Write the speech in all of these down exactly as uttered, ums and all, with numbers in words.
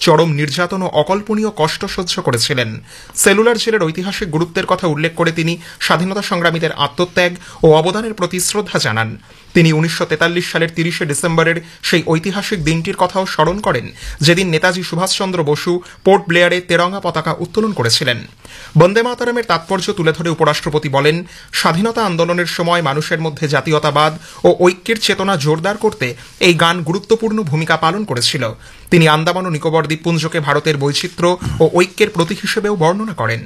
চরম নির্যাতন ও অকল্পনীয় কষ্ট সহ্য করেছিলেন। সেলুলার জেলের ঐতিহাসিক গুরুত্বের কথা উল্লেখ করে তিনি স্বাধীনতা সংগ্রামীদের আত্মত্যাগ ও অবদানের প্রতি শ্রদ্ধা জানান। তিনি উনিশশো তেতাল্লিশ সালের তিরিশে ডিসেম্বরের সেই ঐতিহাসিক দিনটির কথাও স্মরণ করেন, যেদিন নেতাজি সুভাষচন্দ্র বসু পোর্ট ব্লেয়ারে তেরঙ্গা পতাকা উত্তোলন করেছিলেন। বন্দে মাতরমের তাৎপর্য তুলে ধরে উপরাষ্ট্রপতি বলেন, স্বাধীনতা আন্দোলনের সময় মানুষের মধ্যে জাতীয়তাবাদ ও ঐক্যের চেতনা জোরদার করতে এই গান গুরুত্বপূর্ণ ভূমিকা পালন করেছিল। তিনি আন্দামান ও নিকোবর দ্বীপপুঞ্জকে ভারতের বৈচিত্র্য ও ঐক্যের প্রতীক হিসেবেও বর্ণনা করেন।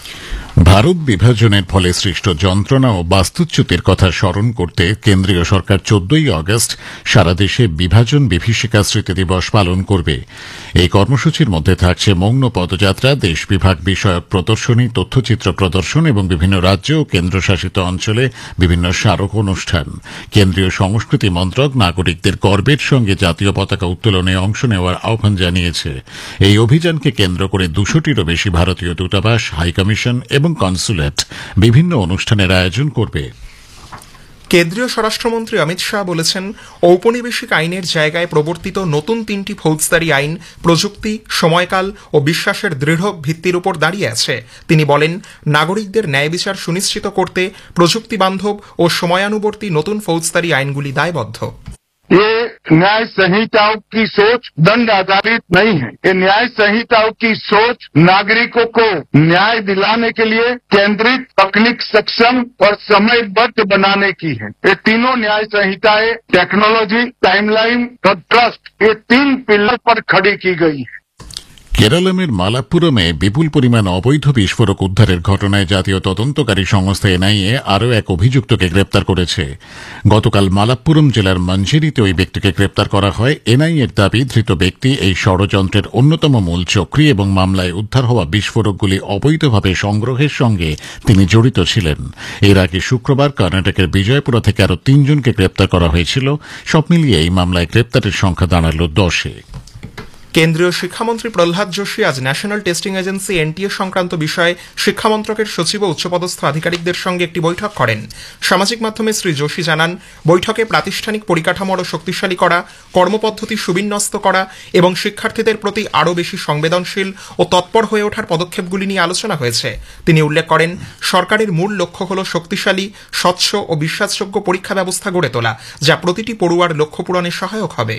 ভারত বিভাজনের ফলে সৃষ্ট যন্ত্রণা ও বাস্তুচ্যুতির কথা স্মরণ করতে কেন্দ্রীয় সরকার চোদ্দই আগস্ট সারা দেশে বিভাজন বিভীষিকা স্মৃতি দিবস পালন করবে। এই কর্মসূচির মধ্যে থাকছে মৌন পদযাত্রা, দেশ বিভাগ বিষয়ক প্রদর্শনী, তথ্যচিত্র প্রদর্শন এবং বিভিন্ন রাজ্য ও কেন্দ্রশাসিত অঞ্চলে বিভিন্ন স্মারক অনুষ্ঠান। কেন্দ্রীয় সংস্কৃতি মন্ত্রক নাগরিকদের গর্বের সঙ্গে জাতীয় পতাকা উত্তোলনে অংশ নেওয়ার আহ্বান জানিয়েছে। এই অভিযানকে কেন্দ্র করে দুশোটিরও বেশি ভারতীয় দূতাবাস, হাইকমিশন এবং কনসুলেট বিভিন্ন অনুষ্ঠানের আয়োজন করবে। কেন্দ্রীয় স্বরাষ্ট্রমন্ত্রী অমিত শাহ বলেছেন, ঔপনিবেশিক আইনের জায়গায় প্রবর্তিত নতুন তিনটি ফৌজদারি আইন প্রযুক্তি, সময়কাল ও বিশ্বাসের দৃঢ় ভিত্তির উপর দাঁড়িয়ে আছে। তিনি বলেন, নাগরিকদের ন্যায় বিচার সুনিশ্চিত করতে প্রযুক্তি বান্ধব ও সময়ানুবর্তী নতুন ফৌজদারি আইনগুলি দায়বদ্ধ। ये न्याय संहिताओं की सोच दंड आधारित नहीं है। ये न्याय संहिताओं की सोच नागरिकों को न्याय दिलाने के लिए केंद्रित, तकनीक सक्षम और समयबद्ध बनाने की है। ये तीनों न्याय संहिताएं टेक्नोलॉजी, टाइमलाइन और ट्रस्ट, ये तीन पिलर पर खड़ी की गई है। কেরালামের মালাপ্পুরমে বিপুল পরিমাণ অবৈধ বিস্ফোরক উদ্ধারের ঘটনায় জাতীয় তদন্তকারী সংস্থা এনআইএ আরও এক অভিযুক্তকে গ্রেপ্তার করেছে। গতকাল মালাপ্পুরম জেলার মঞ্জেরিতে ওই ব্যক্তিকে গ্রেপ্তার করা হয়। এনআইএর দাবি, ধৃত ব্যক্তি এই ষড়যন্ত্রের অন্যতম মূল চক্রী এবং মামলায় উদ্ধার হওয়া বিস্ফোরকগুলি অবৈধভাবে সংগ্রহের সঙ্গে তিনি জড়িত ছিলেন। এর আগে শুক্রবার কর্ণাটকের বিজয়পুরা থেকে আরও তিনজনকে গ্রেপ্তার করা হয়েছিল। সব মিলিয়ে এই মামলায় গ্রেপ্তারের সংখ্যা দাঁড়াল দশে। কেন্দ্রীয় শিক্ষামন্ত্রী প্রহ্লাদ যোশী আজ ন্যাশনাল টেস্টিং এজেন্সি এনটিএ সংক্রান্ত বিষয়ে শিক্ষামন্ত্রকের সচিব ও উচ্চপদস্থ আধিকারিকদের সঙ্গে একটি বৈঠক করেন। সামাজিক মাধ্যমে শ্রী যোশী জানান, বৈঠকে প্রাতিষ্ঠানিক পরিকাঠামো আরও শক্তিশালী করা, কর্মপদ্ধতি সুবিন্যস্ত করা এবং শিক্ষার্থীদের প্রতি আরও বেশি সংবেদনশীল ও তৎপর হয়ে ওঠার পদক্ষেপগুলি নিয়ে আলোচনা হয়েছে। তিনি উল্লেখ করেন, সরকারের মূল লক্ষ্য হল শক্তিশালী, স্বচ্ছ ও বিশ্বাসযোগ্য পরীক্ষা ব্যবস্থা গড়ে তোলা, যা প্রতিটি পড়ুয়ার লক্ষ্য পূরণে সহায়ক হবে।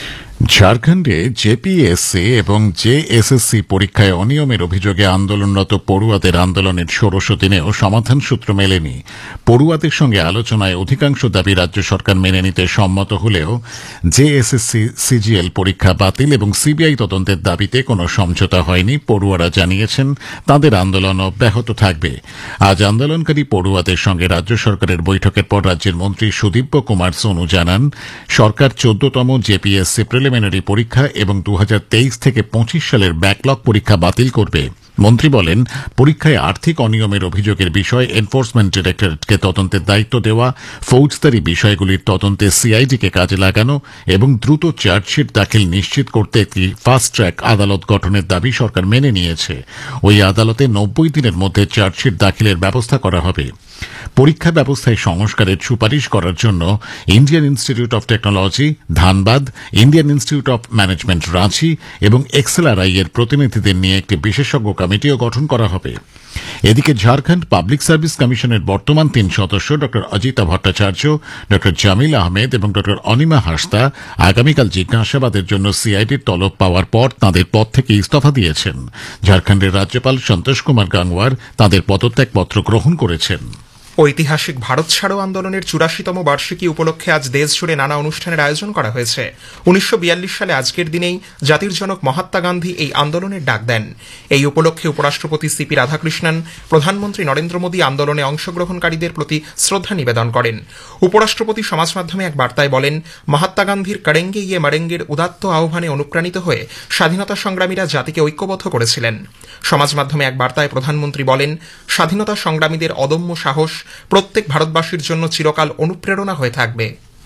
ঝাড়খণ্ডে জেপিএসসি এবং জেএসএসসি পরীক্ষায় অনিয়মের অভিযোগে আন্দোলনরত পড়ুয়াদের আন্দোলনের ষোড়শ দিনেও সমাধান সূত্র মেলেনি। পড়ুয়াদের সঙ্গে আলোচনায় অধিকাংশ দাবি রাজ্য সরকার মেনে নিতে সম্মত হলেও জেএসএসসি সিজিএল পরীক্ষা বাতিল এবং সিবিআই তদন্তের দাবিতে কোনো সমঝোতা হয়নি। পড়ুয়ারা জানিয়েছেন, তাদের আন্দোলন অব্যাহত থাকবে। আজ আন্দোলনকারী পড়ুয়াদের সঙ্গে রাজ্য সরকারের বৈঠকের পর রাজ্যের মন্ত্রী সুদীপ্য কুমার সোনু জানান, সরকার চোদ্দতম জেপিএসসি প্রিলিমিনারি পরীক্ষা এবং দু হাজার তেইশ থেকে পঁচিশ সালের ব্যাকলগ পরীক্ষা বাতিল করবে। মন্ত্রী বলেন, পরীক্ষায় আর্থিক অনিয়মের অভিযোগের বিষয় এনফোর্সমেন্ট ডিরেক্টরেটকে তদন্তের দায়িত্ব দেওয়া, ফৌজদারি বিষয়গুলির তদন্তে সিআইডিকে কাজে লাগানো এবং দ্রুত চার্জশিট দাখিল নিশ্চিত করতে একটি ফাস্ট ট্র্যাক আদালত গঠনের দাবি সরকার মেনে নিয়েছে। ওই আদালতে নব্বই দিনের মধ্যে চার্জশিট দাখিলের ব্যবস্থা করা হবে। পরীক্ষা ব্যবস্থায় সংস্কারের সুপারিশ করার জন্য Indian institute of technology Dhanbad, Indian institute of management Ranchi এবং এক্সএলআরআই এর প্রতিনিধিদের নিয়ে একটি বিশেষজ্ঞ কমিটিও গঠন করা হবে। এদিকে ঝাড়খণ্ড পাবলিক সার্ভিস কমিশনের বর্তমান তিন সদস্য ড অজিতা ভট্টাচার্য, ড জামিল আহমেদ এবং ড অনিমা হাসদা আগামীকাল জিজ্ঞাসাবাদের জন্য সিআইডির তলব পাওয়ার পর তাঁদের পদ থেকে ইস্তফা দিয়েছেন। ঝাড়খণ্ডের রাজ্যপাল সন্তোষ কুমার গাংওয়ার তাঁদের পদত্যাগপত্র গ্রহণ করেছেন। ঐতিহাসিক ভারত ছাড়ো আন্দোলনের চুরাশিতম বার্ষিকী উপলক্ষে আজ দেশজুড়ে নানা অনুষ্ঠানের আয়োজন করা হয়েছে। উনিশশো বিয়াল্লিশ সালে আজকের দিনেই জাতির জনক মহাত্মা গান্ধী এই আন্দোলনের ডাক দেন। এই উপলক্ষে উপরাষ্ট্রপতি সিপি রাধাকৃষ্ণন, প্রধানমন্ত্রী নরেন্দ্র মোদী আন্দোলনে অংশগ্রহণকারীদের প্রতি শ্রদ্ধা নিবেদন করেন। উপরাষ্ট্রপতি সমাজ মাধ্যমে এক বার্তায় বলেন, মহাত্মা গান্ধীর করেঙ্গে ইয়ে মরেঙ্গের উদাত্ত আহ্বানে অনুপ্রাণিত হয়ে স্বাধীনতা সংগ্রামীরা জাতিকে ঐক্যবদ্ধ করেছিলেন। সমাজ মাধ্যমে এক বার্তায় প্রধানমন্ত্রী বলেন, স্বাধীনতা সংগ্রামীদের অদম্য সাহস প্রত্যেক ভারতবাসীর জন্য চিরকাল অনুপ্রেরণা হয়ে থাকবে।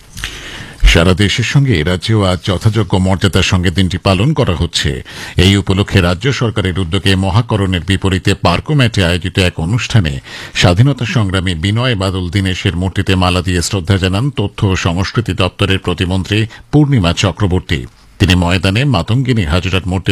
সারা দেশের সঙ্গে রাজ্যেও আজ যথাযোগ্য মর্যাদার সঙ্গে দিনটি পালন করা হচ্ছে। এই উপলক্ষে রাজ্য সরকারের উদ্যোগে মহাকরণের বিপরীতে পার্কোম্যাটে আয়োজিত এক অনুষ্ঠানে স্বাধীনতা সংগ্রামী বিনয় বাদল দীনেশের মূর্তিতে মালা দিয়ে শ্রদ্ধা জানান তথ্য ও সংস্কৃতি দপ্তরের প্রতিমন্ত্রী পূর্ণিমা চক্রবর্তী। তিনি ময়দানে মাতঙ্গিনী হাজরার মূর্তি